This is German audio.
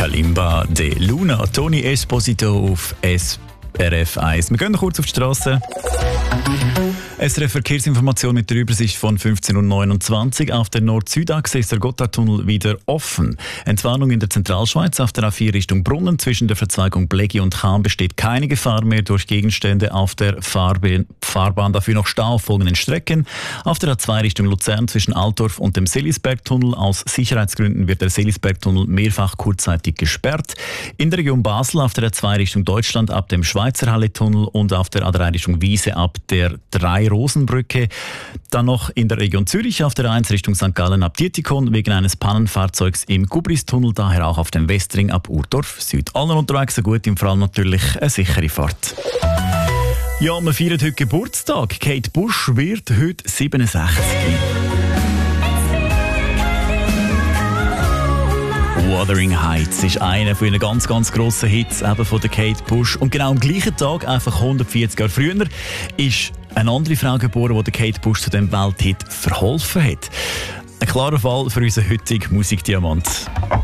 Kalimba de Luna, Toni Esposito auf SRF 1. Wir gehen noch kurz auf die Straße. SRF Verkehrsinformation mit der Übersicht von 15.29 Uhr. Auf der Nord-Süd-Achse ist der Gotthardtunnel wieder offen. Entwarnung in der Zentralschweiz auf der A4 Richtung Brunnen. Zwischen der Verzweigung Blegi und Cham besteht keine Gefahr mehr durch Gegenstände auf der Fahrbahn. Dafür noch Stau auf folgenden Strecken. Auf der A2 Richtung Luzern zwischen Altdorf und dem Seelisbergtunnel. Aus Sicherheitsgründen wird der Seelisbergtunnel mehrfach kurzzeitig gesperrt. In der Region Basel auf der A2 Richtung Deutschland ab dem Schweizerhalle-Tunnel und auf der A3 Richtung Wiese ab der 3 Rosenbrücke. Dann noch in der Region Zürich auf der 1 Richtung St. Gallen ab Dietikon wegen eines Pannenfahrzeugs im Gubristunnel, daher auch auf dem Westring ab Urdorf Süd. Allen unterwegs so gut, im Fall natürlich eine sichere Fahrt. Ja, wir feiern heute Geburtstag. Kate Bush wird heute 67. Wuthering Heights ist einer von ihren ganz, ganz grossen Hits eben von der Kate Bush. Und genau am gleichen Tag, einfach 140 Jahre früher, ist eine andere Frau geboren, die der Kate Bush zu diesem Welthit verholfen hat. Ein klarer Fall für unseren heutigen Musikdiamant.